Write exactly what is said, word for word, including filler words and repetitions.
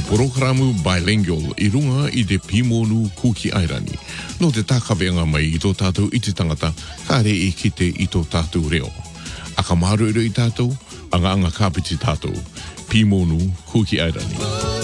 Programu bilingual i runga i te Pimonu Kuki Airani. No te takawenga mai i tō tātou i te tangata, ka re e kite i tō tātou reo. Aka maru i tātou, anga anga kāpiti tātou. Pimonu Kuki Airani.